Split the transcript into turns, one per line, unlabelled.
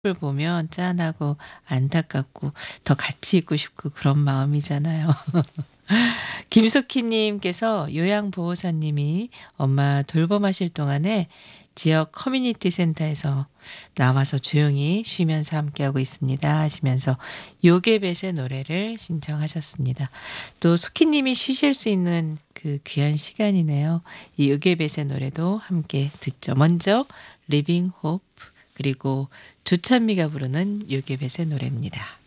을 보면 짠하고 안타깝고 더 같이 있고 싶고 그런 마음이잖아요. 김숙희 님께서 요양보호사님이 엄마 돌봄하실 동안에 지역 커뮤니티 센터에서 나와서 조용히 쉬면서 함께하고 있습니다 하시면서 요괴벳의 노래를 신청하셨습니다. 또 숙희 님이 쉬실 수 있는 그 귀한 시간이네요. 이 요괴벳의 노래도 함께 듣죠. 먼저 리빙 호프 그리고 조찬미가 부르는 요괴벳의 노래입니다.